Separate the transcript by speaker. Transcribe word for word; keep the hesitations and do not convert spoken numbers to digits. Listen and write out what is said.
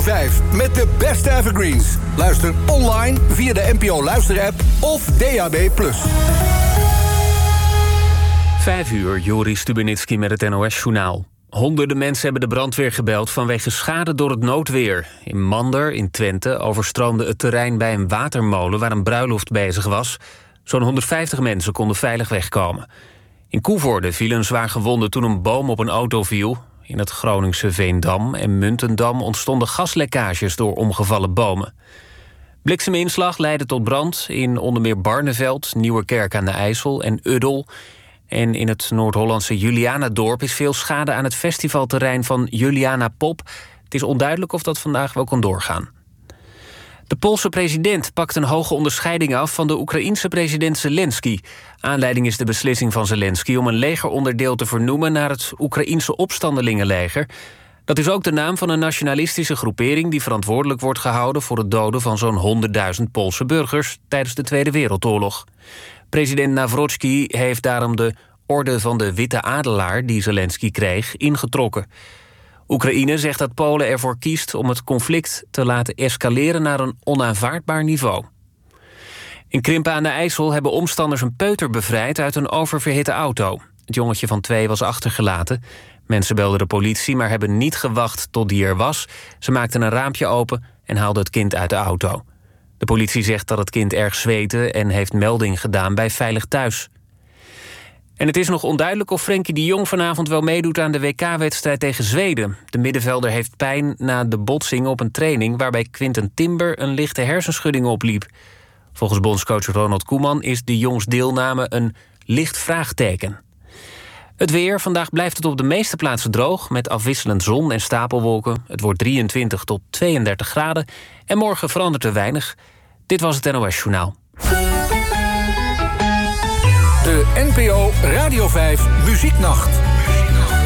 Speaker 1: vijf met de beste evergreens. Luister online via de N P O Luisterapp of D A B plus.
Speaker 2: Vijf uur, Joris Stubenitski met het N O S-journaal. Honderden mensen hebben de brandweer gebeld vanwege schade door het noodweer. In Mander, in Twente, overstroomde het terrein bij een watermolen waar een bruiloft bezig was. Zo'n honderdvijftig mensen konden veilig wegkomen. In Koevoorde vielen zwaar gewonden toen een boom op een auto viel. In het Groningse Veendam en Muntendam ontstonden gaslekkages door omgevallen bomen. Blikseminslag leidde tot brand in onder meer Barneveld, Nieuwerkerk aan de IJssel en Uddel. En in het Noord-Hollandse Julianadorp is veel schade aan het festivalterrein van Juliana Pop. Het is onduidelijk of dat vandaag wel kan doorgaan. De Poolse president pakt een hoge onderscheiding af van de Oekraïense president Zelensky. Aanleiding is de beslissing van Zelensky om een legeronderdeel te vernoemen naar het Oekraïense opstandelingenleger. Dat is ook de naam van een nationalistische groepering die verantwoordelijk wordt gehouden voor het doden van zo'n honderdduizend Poolse burgers tijdens de Tweede Wereldoorlog. President Nawrocki heeft daarom de orde van de Witte Adelaar die Zelensky kreeg ingetrokken. Oekraïne zegt dat Polen ervoor kiest om het conflict te laten escaleren naar een onaanvaardbaar niveau. In Krimpen aan de IJssel hebben omstanders een peuter bevrijd uit een oververhitte auto. Het jongetje van twee was achtergelaten. Mensen belden de politie, maar hebben niet gewacht tot die er was. Ze maakten een raampje open en haalden het kind uit de auto. De politie zegt dat het kind erg zweette en heeft melding gedaan bij Veilig Thuis. En het is nog onduidelijk of Frenkie de Jong vanavond wel meedoet aan de W K-wedstrijd tegen Zweden. De middenvelder heeft pijn na de botsing op een training waarbij Quinten Timber een lichte hersenschudding opliep. Volgens bondscoach Ronald Koeman is de Jongs deelname een licht vraagteken. Het weer. Vandaag blijft het op de meeste plaatsen droog met afwisselend zon en stapelwolken. Het wordt drieëntwintig tot tweeëndertig graden en morgen verandert er weinig. Dit was het N O S-journaal.
Speaker 1: De N P O Radio vijf Muzieknacht.